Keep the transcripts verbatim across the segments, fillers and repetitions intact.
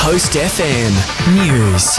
Coast F M News.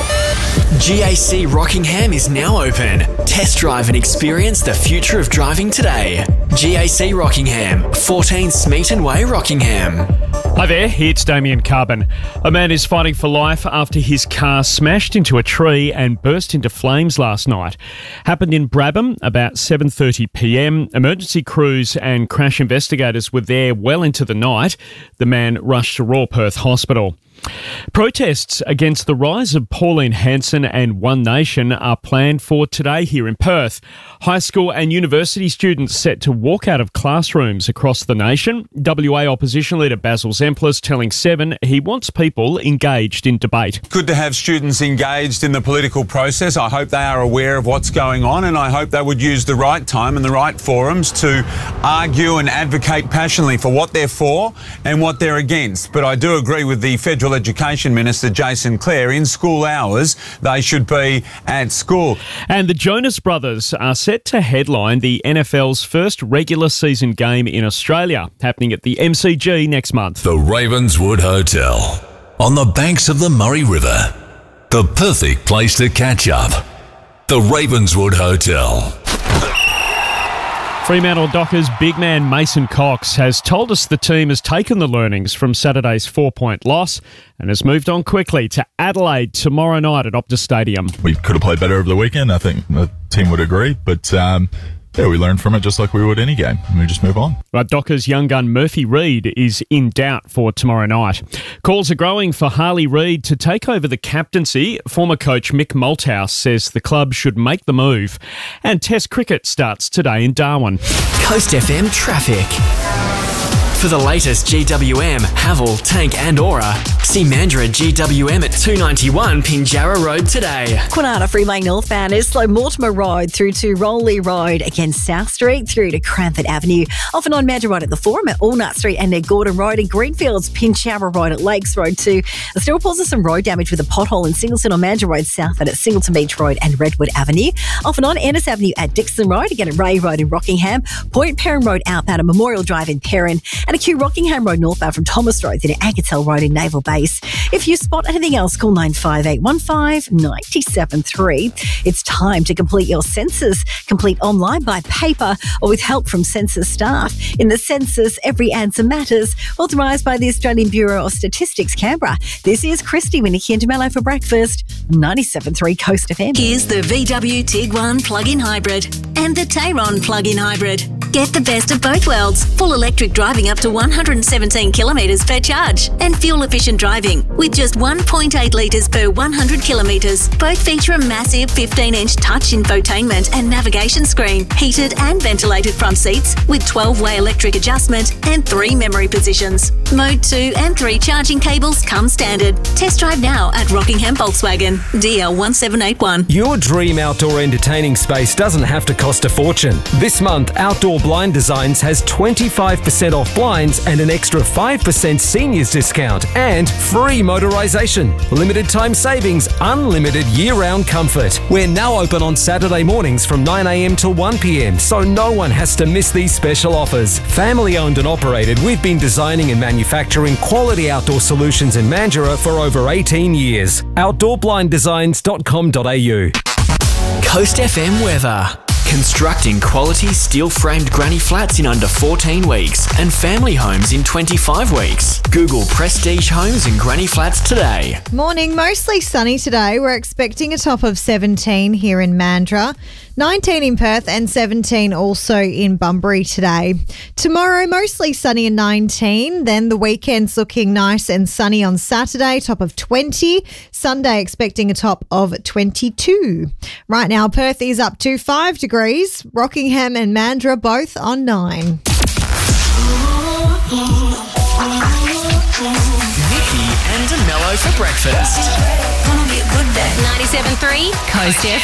G A C Rockingham is now open. Test drive and experience the future of driving today. G A C Rockingham, fourteen Smeaton Way, Rockingham. Hi there, it's Damien Carbon. A man is fighting for life after his car smashed into a tree and burst into flames last night. Happened in Brabham about seven thirty p m. Emergency crews and crash investigators were there well into the night. The man rushed to Royal Perth Hospital. Protests against the rise of Pauline Hanson and One Nation are planned for today here in Perth. High school and university students set to walk out of classrooms across the nation. W A Opposition Leader Basil Zemplis telling Seven he wants people engaged in debate. Good to have students engaged in the political process. I hope they are aware of what's going on, and I hope they would use the right time and the right forums to argue and advocate passionately for what they're for and what they're against. But I do agree with the Federal Education Minister Jason Clare. In school hours, they should be at school. And the Jonas Brothers are set to headline the N F L's first regular season game in Australia, happening at the M C G next month. The Ravenswood Hotel, on the banks of the Murray River. The perfect place to catch up. The Ravenswood Hotel. Fremantle Dockers big man Mason Cox has told us the team has taken the learnings from Saturday's four-point loss and has moved on quickly to Adelaide tomorrow night at Optus Stadium. We could have played better over the weekend. I think the team would agree, but um, yeah, we learned from it just like we would any game, and we just move on. But Dockers young gun Murphy Reid is in doubt for tomorrow night. Calls are growing for Harley Reid to take over the captaincy. Former coach Mick Malthouse says the club should make the move. And Test cricket starts today in Darwin. Coast F M traffic. For the latest G W M, Haval, Tank and Aura, see Mandurah G W M at two ninety-one Pinjarra Road today. Kwinana Freeway northbound is slow Mortimer Road through to Rowley Road, against South Street through to Cranford Avenue. Off and on Mandurah Road at the Forum at Allnut Street and near Gordon Road, and Greenfields Pinjarra Road at Lakes Road too. There still reports of some road damage with a pothole in Singleton on Mandurah Road south and at Singleton Beach Road and Redwood Avenue. Off and on Ennis Avenue at Dixon Road, again at Ray Road in Rockingham. Point Perrin Road outbound at Memorial Drive in Perrin, and a Q Rockingham Road northbound from Thomas Road to Agatel Road in Naval Base. If you spot anything else, call nine five eight one five nine seven three. It's time to complete your census. Complete online, by paper, or with help from census staff. In the census, every answer matters. Authorised by the Australian Bureau of Statistics, Canberra. This is Christy with Nikki and DeMello for breakfast. ninety-seven point three Coast F M. Here's the V W Tiguan plug-in hybrid and the Tayron plug-in hybrid. Get the best of both worlds. Full electric driving up to one hundred seventeen kilometres per charge, and fuel-efficient driving with just one point eight litres per one hundred kilometres. Both feature a massive fifteen inch touch infotainment and navigation screen, heated and ventilated front seats with twelve way electric adjustment and three memory positions. Mode two and three charging cables come standard. Test drive now at Rockingham Volkswagen, D L one seven eight one. Your dream outdoor entertaining space doesn't have to cost a fortune. This month, Outdoor Blind Designs has twenty-five percent off blinds and an extra five percent seniors discount and free motorisation. Limited time savings, unlimited year-round comfort. We're now open on Saturday mornings from nine a m till one p m, so no one has to miss these special offers. Family owned and operated, we've been designing and manufacturing quality outdoor solutions in Mandurah for over eighteen years. outdoor blind designs dot com dot a u. Coast F M weather. Constructing quality steel-framed granny flats in under fourteen weeks and family homes in twenty-five weeks. Google Prestige Homes and Granny Flats today. Morning, mostly sunny today. We're expecting a top of seventeen here in Mandurah, nineteen in Perth and seventeen also in Bunbury today. Tomorrow, mostly sunny and nineteen. Then the weekend's looking nice and sunny on Saturday, top of twenty. Sunday, expecting a top of twenty-two. Right now, Perth is up to five degrees. Rockingham and Mandurah both on nine. Nikki and DeMello for breakfast. ninety-seven point three Coast F M.